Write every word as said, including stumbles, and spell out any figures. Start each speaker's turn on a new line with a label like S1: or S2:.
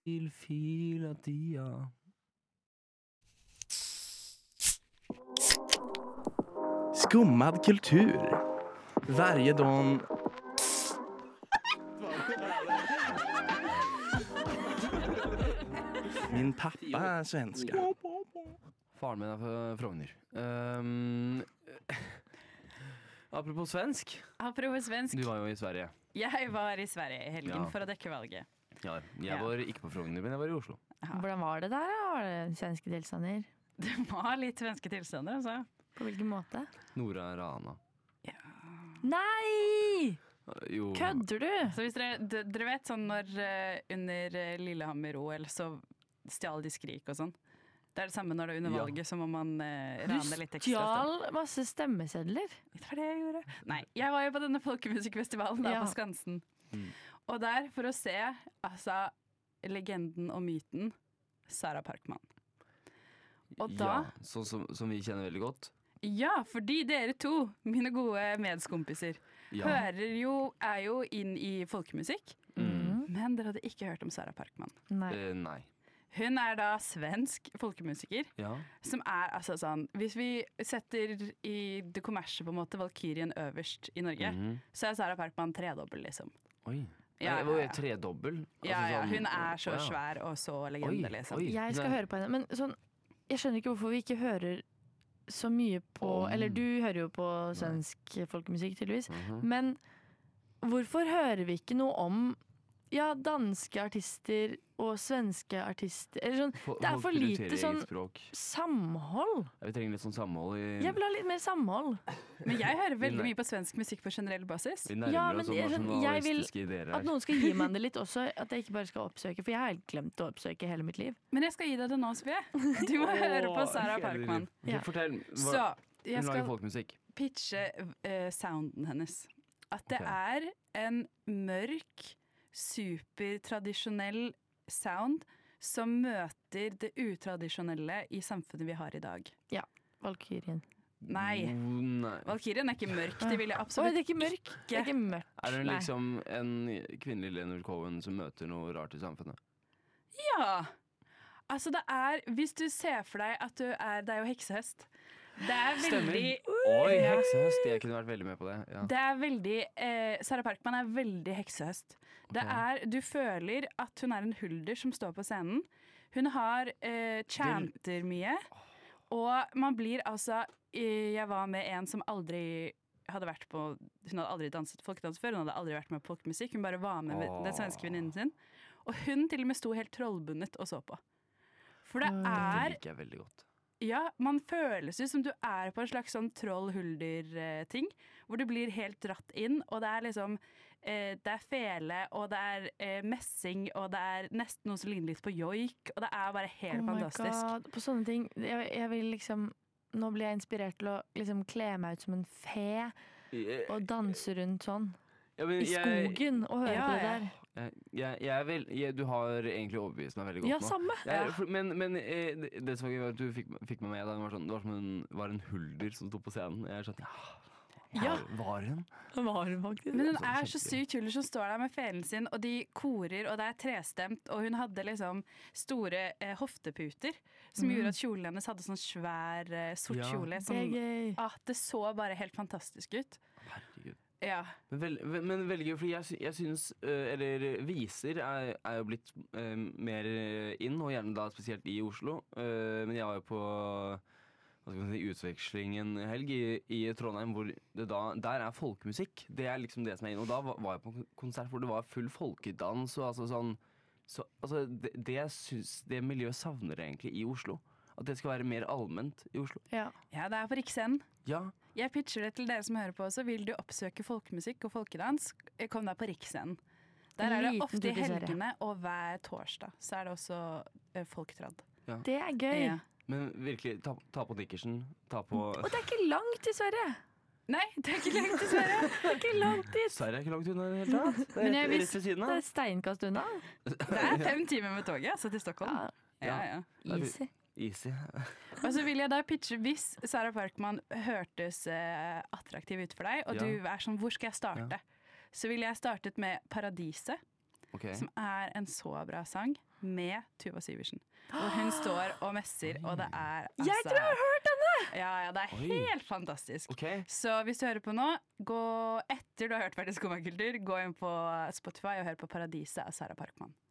S1: Fil, filatia. Skummad kultur. Varje dag. Min pappa är svenska.
S2: Faren min er fra Frogner. Um, apropos svensk.
S3: Apropos svensk.
S2: Du var jo i Sverige.
S3: Jeg var i Sverige i helgen
S2: Ja.
S3: for å dekke valget.
S2: Ja, jeg
S3: Ja.
S2: var ikke på Frogner, men jeg var i Oslo.
S4: Hvordan var det der? Da? Var det svenske tilstander?
S3: Det var litt svenske tilstander, altså.
S4: På hvilken måte?
S2: Nora Rana.
S4: Nei!
S2: Jo.
S4: Kødder du?
S3: Så hvis dere, d- dere vet sånn når eh, under eh, Lillehammer-O L så stjal de Skrik og sånn. Det er det samme når det er under
S2: Ja.
S3: valget, så må man eh,
S4: Du
S3: rane litt ekstra.
S4: stjal masse stemmesedler.
S3: Det var det jeg gjorde. Nei, jeg var jo på denne folkemusikkfestivalen da,
S4: Ja.
S3: på Skansen.
S2: Mm.
S3: Og der, for å se altså, legenden og myten Sara Parkman. Og da
S2: Ja, sånn som, som vi kjenner veldig godt.
S3: Ja, fordi dere to, mine gode medskompiser,
S2: Ja.
S3: hører jo, er jo inn i folkemusikk.
S2: Mm.
S3: Men dere hadde ikke hørt om Sara Parkman.
S4: Nei.
S2: Eh, nei.
S3: Hun er da svensk folkemusiker,
S2: Ja.
S3: som er altså sånn Hvis vi setter i det kommersie på en måte Valkyrien øverst i Norge,
S2: Mhm.
S3: så er Sara Parkman tredobbel, liksom.
S2: Oi.
S3: Ja,
S2: det
S3: ja,
S2: var
S3: ja.
S2: jo tredobbel.
S3: Ja,
S2: Altså
S3: ja,
S2: sånn-
S3: hun er så
S2: Å, ja.
S3: svær og så legende,
S2: Oi,
S3: liksom.
S2: oi.
S4: Jeg skal
S2: Nei.
S4: høre på henne, men sånn, jeg skjønner ikke hvorfor vi ikke hører så mye på
S2: Om.
S4: Eller du hører jo på svensk folkemusikk, tydeligvis.
S2: Mhm.
S4: Men hvorfor hører vi ikke noe om ja, danske artister og svenske artister? Eller sånn,
S2: Fo-
S4: det er
S2: folk
S4: for
S2: prioriterer
S4: lite
S2: eget
S4: sånn
S2: språk.
S4: samhold.
S2: Ja, vi trenger litt sånn samhold i
S4: Jeg vil ha litt mer samhold.
S3: Men jeg hører veldig
S2: Nei.
S3: mye på svensk musikk på generell basis.
S2: Vi nærmer
S4: Ja, men
S2: oss sånn
S4: jeg skjønner- jeg vil
S2: nasjonalistiske ideer
S4: At
S2: her.
S4: noen skal gi meg det litt også. At jeg ikke bare skal oppsøke. For jeg har helt glemt å oppsøke hele mitt liv.
S3: Men jeg skal gi deg det nå, Sofie. Du må høre på Sara
S2: Hele
S3: Parkman.
S2: livet.
S4: Ja.
S2: Fortell. Hva,
S3: Så jeg
S2: hun lager
S3: skal
S2: folkemusikk.
S3: pitche eh, sounden hennes. At det
S2: Ok.
S3: er en mørk, supertradisjonell sound som møter det utradisjonelle i samfunnet vi har i dag.
S4: Valkyrien.
S3: Nei.
S2: Oh, nei.
S3: Valkyrien er ikke mørk, det vil jeg
S4: Oi,
S3: absolutt
S4: det er ikke mørkt. Det er ikke mørkt.
S2: Er hun
S4: Nei.
S2: liksom en kvinnelig Leonard Cohen som møter noe rart i samfunnet?
S3: Ja! Altså det er, hvis du ser for deg at du er, det er jo heksehøst. Det er
S2: Stemmer.
S3: veldig
S2: Oi, heksehøst! Jeg kunne vært veldig med på det. Ja.
S3: Det er veldig eh, Sara Parkman er veldig heksehøst. Det
S2: Ok.
S3: er, du føler at hun er en hulder som står på scenen. Hun har eh, chanter mye. Og man blir altså eh, Jeg var med en som aldri hadde vært på Hun hadde aldri danset folkedans før, hun hadde aldri vært med på folkemusikk. Hun bare var med med
S2: Åh.
S3: den svenske venninnen sin. Og hun til og med sto helt trollbundet og så på. For det
S4: Mm.
S2: Det
S3: er
S2: liker jeg veldig godt.
S3: Ja, man føles jo som du er på en slags sånn troll-hulder-ting, hvor du blir helt dratt inn, og det er liksom eh, det er fele, og det er eh, messing, og det er nesten noe som ligner litt på joik, og det er bare helt
S4: Oh my
S3: fantastisk.
S4: God. På sånne ting jeg, jeg vil liksom Nå blir jeg inspirert til å liksom kle meg ut som en fe
S2: Jeg,
S4: og danse rundt sånn.
S2: ja, men
S4: I
S2: jeg-
S4: skogen og høre
S3: Ja,
S4: på det
S3: ja.
S4: der.
S2: Jeg, jeg, jeg er vel, jeg, du har egentlig overbevist meg veldig godt
S4: Ja,
S2: nå.
S4: samme.
S2: Jeg, for, men men eh, det, det som var gøy var at du fikk, fikk meg med da, det var, sånn, det var som hun var en hulder som sto på scenen. Jeg er sånn, ja,
S3: Ja.
S2: var, var hun?
S4: Det var det faktisk.
S3: Men hun
S2: Sånn
S3: er så
S2: kjempegøy.
S3: sykt kul som står der med felen sin, og de korer, og det er trestemt, og hun hadde liksom store eh, hofteputer, som
S4: Mm.
S3: gjorde at kjolen hennes hadde sånn svær eh, sort
S2: Ja.
S3: kjole.
S4: Det
S3: Som,
S4: er gøy.
S3: ah, det så bare helt fantastisk ut.
S2: Herregud.
S3: Ja.
S2: Men, vel, ve- men veldig gøy, fordi jeg, sy- jeg syns eh, Eller viser er, er jo blitt eh, mer inn, og gjerne da spesielt i Oslo. Eh, men jeg var jo på hva skal man si, utveksling en helg i, i Trondheim, hvor det da, der er folkemusikk. Det er liksom det som er inn. Og da var, var jeg på en konsert hvor det var full folkedans. Og altså sånn så, altså det, det, jeg syns det miljøet savner jeg egentlig i Oslo. At det skal være mer allment i Oslo.
S4: Ja.
S3: ja, det er på Riksscenen.
S2: Ja,
S3: Jeg pitcher det til dere som hører på også. Vil du oppsøke folkemusikk og folkedans, kom deg på Riksscenen. Der
S4: En
S3: er det
S4: liten
S3: ofte i
S4: tur til Sverige.
S3: helgene, og hver torsdag så er det også eh, folketradd.
S4: Det er gøy.
S3: Ja.
S2: men virkelig, ta, ta på dickersen. Ta på
S4: Og det er ikke langt til Sverige!
S3: Nei, det er ikke langt til Sverige.
S4: Det er ikke langt dit!
S2: Sverige er ikke langt unna i det hele tatt. Det er
S3: Men jeg
S2: rett,
S3: vis-
S2: rett ved siden
S4: Det
S2: av.
S4: er steinkast unna.
S3: Det er fem timer med toget altså, til Stockholm.
S4: Ja,
S3: Ja, ja.
S4: easy.
S2: Easy.
S3: Og så vil jeg da pitche, hvis Sara Parkman hørtes eh, attraktiv ut for deg, og
S2: Ja.
S3: du er sånn, hvor skal jeg starte? Så ville jeg startet med Paradiset.
S2: Ok.
S3: som er en så bra sang med Tuva Syversen. Hvor hun står og messer, og det er altså
S4: Jeg tror jeg har hørt denne!
S3: Ja, ja, det er
S2: Oi.
S3: helt fantastisk.
S2: Ok.
S3: Så hvis du hører på nå, gå etter du har hørt ferdig Skummakultur, gå inn på Spotify og hør på Paradiset av Sara Parkmann.